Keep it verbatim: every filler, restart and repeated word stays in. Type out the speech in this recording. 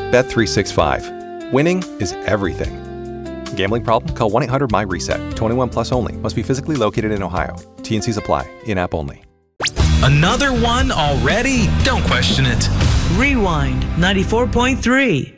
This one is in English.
Bet three sixty-five. Winning is everything. Gambling problem? Call one eight hundred my reset. twenty-one plus only. Must be physically located in Ohio. T and C's apply. In-app only. Another one already? Don't question it. Rewind ninety-four point three.